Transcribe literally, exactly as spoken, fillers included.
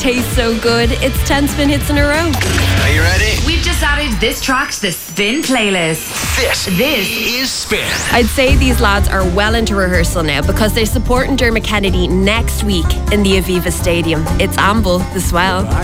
tastes so good. It's ten spin hits in a row. Are you ready? We've just added this track to the Spin playlist. This, this is Spin. I'd say these lads are well into rehearsal now because they're supporting Dermot Kennedy next week in the Aviva Stadium. It's Amble, the Swell.